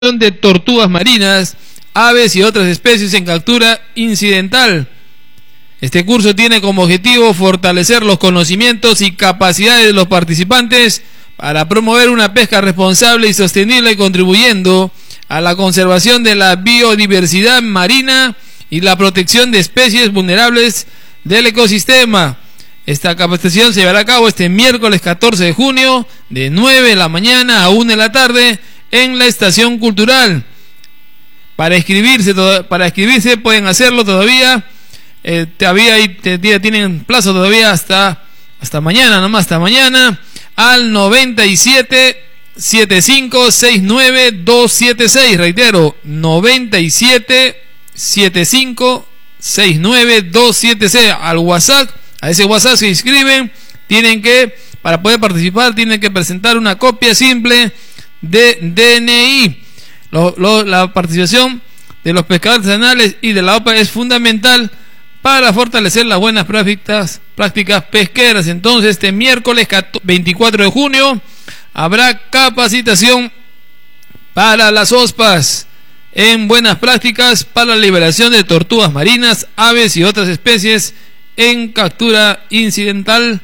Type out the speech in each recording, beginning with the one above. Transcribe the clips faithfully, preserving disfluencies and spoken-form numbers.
de tortugas marinas, aves y otras especies en captura incidental. Este curso tiene como objetivo fortalecer los conocimientos y capacidades de los participantes para promover una pesca responsable y sostenible, contribuyendo a la conservación de la biodiversidad marina y la protección de especies vulnerables del ecosistema. Esta capacitación se llevará a cabo este miércoles catorce de junio de nueve de la mañana a una de la tarde en la estación cultural. Para inscribirse, para inscribirse pueden hacerlo todavía. Eh, todavía hay, tienen plazo todavía hasta hasta mañana, nomás hasta mañana, al noventa y siete, setenta y cinco, sesenta y nueve, doscientos setenta y seis. Reitero, noventa y siete, setenta y cinco, sesenta y nueve, doscientos setenta y seis. Al WhatsApp, a ese WhatsApp se inscriben. Tienen que, para poder participar, tienen que presentar una copia simple de D N I. Lo, lo, la participación de los pescadores artesanales y de la O P A es fundamental para fortalecer las buenas prácticas, prácticas pesqueras. Entonces, este miércoles veinticuatro de junio habrá capacitación para las O S P As en buenas prácticas para la liberación de tortugas marinas, aves y otras especies en captura incidental.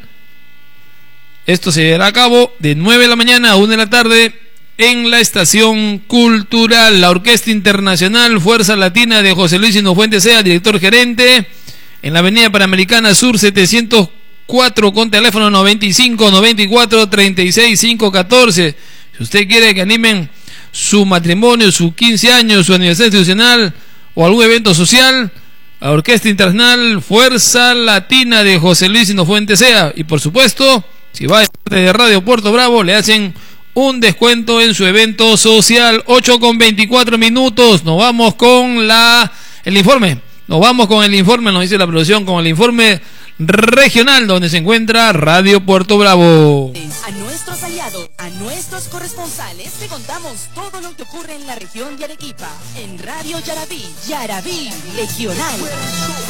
Esto se llevará a cabo de nueve de la mañana a una de la tarde en la estación cultural. La Orquesta Internacional Fuerza Latina de José Luis Sinofuentes Sea, director gerente, en la avenida Panamericana Sur setecientos cuatro, con teléfono noventa y cinco, noventa y cuatro, treinta y seis, quinientos catorce. Si usted quiere que animen su matrimonio, sus quince años, su aniversario institucional o algún evento social, la Orquesta Internacional Fuerza Latina de José Luis Sinofuentes Sea. Y por supuesto, si va de Radio Puerto Bravo, le hacen un descuento en su evento social. Ocho con veinticuatro minutos. Nos vamos con la el informe. Nos vamos con el informe, nos dice la producción, con el informe regional donde se encuentra Radio Puerto Bravo. A nuestros aliados, a nuestros corresponsales, te contamos todo lo que ocurre en la región de Arequipa. En Radio Yarabí, Yarabí Regional.